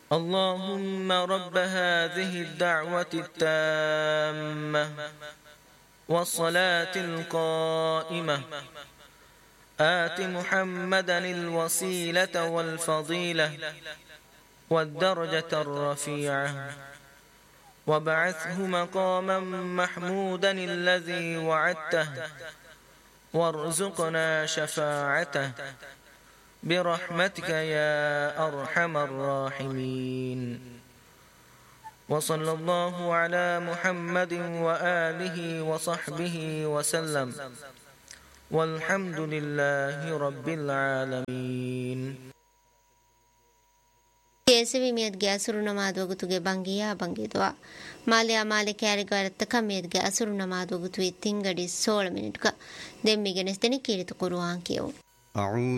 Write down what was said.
اللهم رب هذه الدعوة التامة والصلاة القائمة آت محمدا الوسيلة والفضيلة والدرجة الرفيعة وابعثه مقاما محمودا الذي وعدته وارزقنا شفاعته برحمتك يا أرحم الراحمين. وصلى الله على محمد وآله وصحبه وسلم والحمد لله رب العالمين. ಕೇಸವಿ ಮೇದ್ಗೆ ಹಸುರು ನಮಾದೋಗುತುಗೆ ಬಂಗಿಯಾ ಬಂಗಿದ್ವಾ ಮಾಲೆ ಮಾಲೆ ಕ್ಯಾರಿಗಾರತ್ತ ಕಮ್ಮೇದ್ಗೆ ಹಸುರು ನಮಾದೋಗುತು ತಿಂಗಡಿ 16 ಮಿನಿಟ್ಗ ದೆಮ್ಮಿಗೆ ನೆಸ್ತನಿ ಕೀರಿತು ಕುರುವಾಂಕಿಯವು.